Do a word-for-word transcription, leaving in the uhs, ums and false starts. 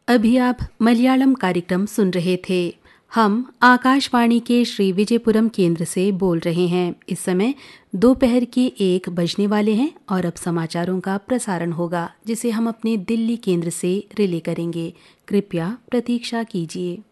अभी आप मलयालम कार्यक्रम सुन रहे थे। हम आकाशवाणी के श्री विजयपुरम केंद्र से बोल रहे हैं। इस समय दोपहर के एक बजने वाले हैं और अब समाचारों का प्रसारण होगा, जिसे हम अपने दिल्ली केंद्र से रिले करेंगे। कृपया प्रतीक्षा कीजिए।